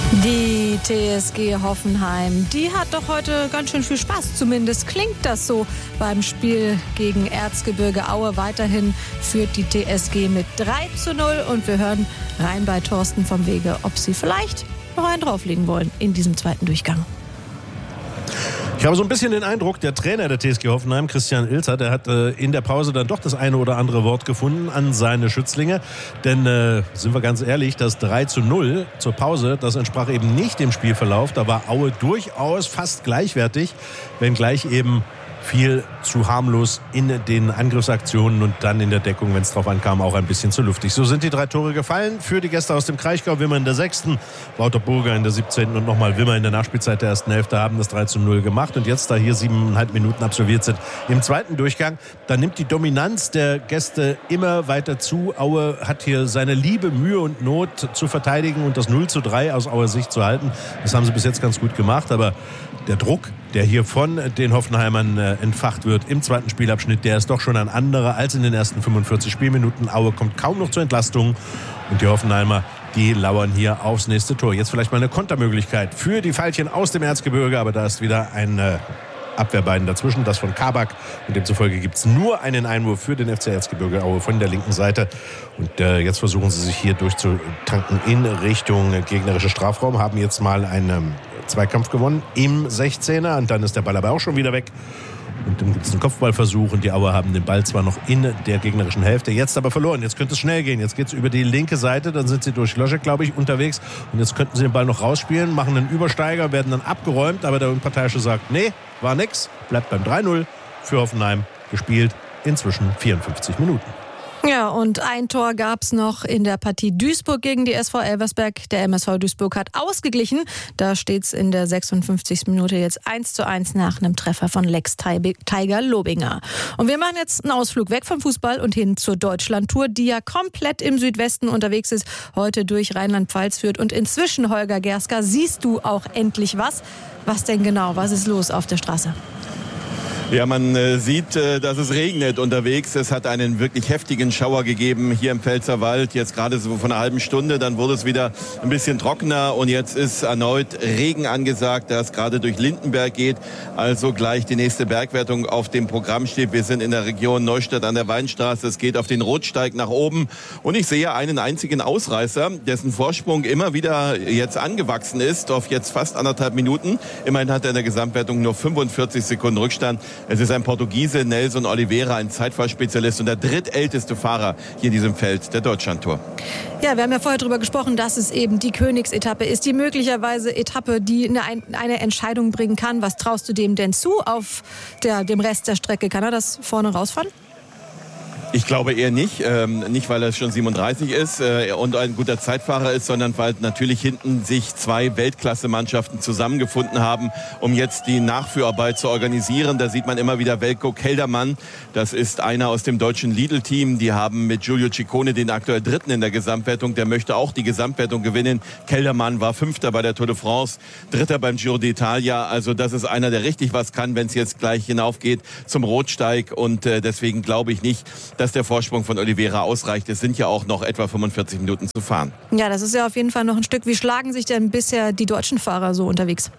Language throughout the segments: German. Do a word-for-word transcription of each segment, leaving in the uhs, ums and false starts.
Die T S G Hoffenheim, die hat doch heute ganz schön viel Spaß. Zumindest klingt das so beim Spiel gegen Erzgebirge Aue. Weiterhin führt die T S G mit drei zu null. Und wir hören rein bei Thorsten vom Wege, ob sie vielleicht noch einen drauflegen wollen in diesem zweiten Durchgang. Ich habe so ein bisschen den Eindruck, der Trainer der T S G Hoffenheim, Christian Ilzer, der hat äh, in der Pause dann doch das eine oder andere Wort gefunden an seine Schützlinge. Denn, äh, sind wir ganz ehrlich, das drei zu null zur Pause, das entsprach eben nicht dem Spielverlauf. Da war Aue durchaus fast gleichwertig, wenngleich eben viel zu harmlos in den Angriffsaktionen und dann in der Deckung, wenn es drauf ankam, auch ein bisschen zu luftig. So sind die drei Tore gefallen für die Gäste aus dem Kraichgau. Wimmer in der sechsten, Wouter Burger in der siebzehnten und nochmal Wimmer in der Nachspielzeit der ersten Hälfte haben das drei zu null gemacht. Und jetzt, da hier siebeneinhalb Minuten absolviert sind im zweiten Durchgang, da nimmt die Dominanz der Gäste immer weiter zu. Aue hat hier seine Liebe, Mühe und Not zu verteidigen und das null zu drei aus Auer Sicht zu halten. Das haben sie bis jetzt ganz gut gemacht, aber der Druck, der hier von den Hoffenheimern äh, entfacht wird im zweiten Spielabschnitt, der ist doch schon ein anderer als in den ersten fünfundvierzig Spielminuten. Aue kommt kaum noch zur Entlastung und die Hoffenheimer, die lauern hier aufs nächste Tor. Jetzt vielleicht mal eine Kontermöglichkeit für die Veilchen aus dem Erzgebirge, aber da ist wieder ein äh, Abwehrbein dazwischen, das von Kabak. Und demzufolge gibt es nur einen Einwurf für den F C Erzgebirge Aue von der linken Seite. Und äh, jetzt versuchen sie sich hier durchzutanken in Richtung gegnerische Strafraum, haben jetzt mal einen ähm, Zweikampf gewonnen im sechzehner und dann ist der Ball aber auch schon wieder weg. Und dann gibt es einen Kopfballversuch und die Auer haben den Ball zwar noch in der gegnerischen Hälfte, jetzt aber verloren. Jetzt könnte es schnell gehen. Jetzt geht es über die linke Seite, dann sind sie durch Loschek, glaube ich, unterwegs. Und jetzt könnten sie den Ball noch rausspielen, machen einen Übersteiger, werden dann abgeräumt. Aber der Unparteiische sagt, nee, war nix, bleibt beim drei null für Hoffenheim, gespielt inzwischen vierundfünfzig Minuten. Ja, und ein Tor gab es noch in der Partie Duisburg gegen die S V Elversberg. Der M S V Duisburg hat ausgeglichen. Da steht es in der sechsundfünfzigsten Minute jetzt eins zu eins nach einem Treffer von Lex Tiger Lobinger. Und wir machen jetzt einen Ausflug weg vom Fußball und hin zur Deutschlandtour, die ja komplett im Südwesten unterwegs ist, heute durch Rheinland-Pfalz führt. Und inzwischen, Holger Gerska, siehst du auch endlich was. Was denn genau? Was ist los auf der Straße? Ja, man äh, sieht, äh, dass es regnet unterwegs. Es hat einen wirklich heftigen Schauer gegeben hier im Pfälzerwald. Jetzt gerade so von einer halben Stunde, dann wurde es wieder ein bisschen trockener und jetzt ist erneut Regen angesagt, das gerade durch Lindenberg geht. Also gleich die nächste Bergwertung auf dem Programm steht. Wir sind in der Region Neustadt an der Weinstraße. Es geht auf den Rotsteig nach oben und ich sehe einen einzigen Ausreißer, dessen Vorsprung immer wieder jetzt angewachsen ist auf jetzt fast anderthalb Minuten. Immerhin hat er in der Gesamtwertung nur fünfundvierzig Sekunden Rückstand. Es ist ein Portugiese, Nelson Oliveira, ein Zeitfahrtspezialist und der drittälteste Fahrer hier in diesem Feld der Deutschlandtour. Ja, wir haben ja vorher darüber gesprochen, dass es eben die Königsetappe ist, die möglicherweise Etappe, die eine, eine Entscheidung bringen kann. Was traust du dem denn zu auf der, dem Rest der Strecke? Kann er das vorne rausfahren? Ich glaube eher nicht, ähm, nicht weil er schon siebenunddreißig ist äh, und ein guter Zeitfahrer ist, sondern weil natürlich hinten sich zwei Weltklasse-Mannschaften zusammengefunden haben, um jetzt die Nachführarbeit zu organisieren. Da sieht man immer wieder Velko Kelderman, das ist einer aus dem deutschen Lidl-Team. Die haben mit Giulio Ciccone den aktuell Dritten in der Gesamtwertung. Der möchte auch die Gesamtwertung gewinnen. Kelderman war Fünfter bei der Tour de France, Dritter beim Giro d'Italia. Also das ist einer, der richtig was kann, wenn es jetzt gleich hinaufgeht zum Rotsteig. Und äh, deswegen glaube ich nicht, dass der Vorsprung von Oliveira ausreicht. Es sind ja auch noch etwa fünfundvierzig Minuten zu fahren. Ja, das ist ja auf jeden Fall noch ein Stück. Wie schlagen sich denn bisher die deutschen Fahrer so unterwegs?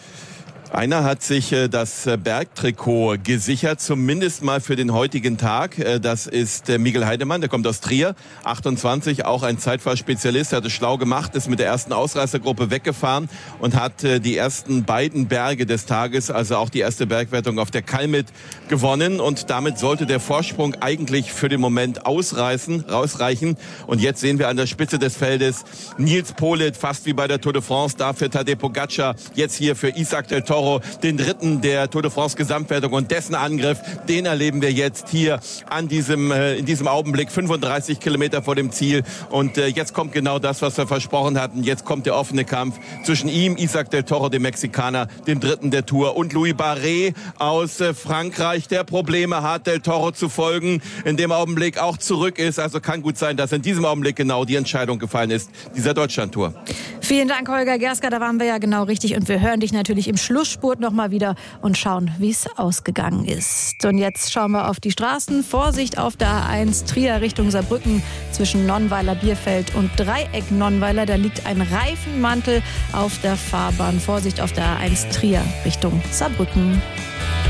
Einer hat sich das Bergtrikot gesichert, zumindest mal für den heutigen Tag. Das ist Miguel Heidemann, der kommt aus Trier, achtundzwanzig, auch ein Zeitfahrspezialist. Er hat es schlau gemacht, ist mit der ersten Ausreißergruppe weggefahren und hat die ersten beiden Berge des Tages, also auch die erste Bergwertung auf der Kalmit, gewonnen. Und damit sollte der Vorsprung eigentlich für den Moment ausreißen, rausreichen. Und jetzt sehen wir an der Spitze des Feldes Nils Politt, fast wie bei der Tour de France, dafür Tadej Pogačar, jetzt hier für Isaac del Toro, den Dritten der Tour de France Gesamtwertung, und dessen Angriff, den erleben wir jetzt hier an diesem, äh, in diesem Augenblick, fünfunddreißig Kilometer vor dem Ziel. Und äh, jetzt kommt genau das, was wir versprochen hatten. Jetzt kommt der offene Kampf zwischen ihm, Isaac del Toro, dem Mexikaner, dem Dritten der Tour, und Louis Barret aus äh, Frankreich, der Probleme hat, del Toro zu folgen, in dem Augenblick auch zurück ist. Also kann gut sein, dass in diesem Augenblick genau die Entscheidung gefallen ist, dieser Deutschlandtour. Vielen Dank, Holger Gerska, da waren wir ja genau richtig, und wir hören dich natürlich im Schluss Schlussspurt nochmal wieder und schauen, wie es ausgegangen ist. Und jetzt schauen wir auf die Straßen. Vorsicht auf der A eins Trier Richtung Saarbrücken zwischen Nonnweiler Bierfeld und Dreieck Nonnweiler. Da liegt ein Reifenmantel auf der Fahrbahn. Vorsicht auf der A eins Trier Richtung Saarbrücken.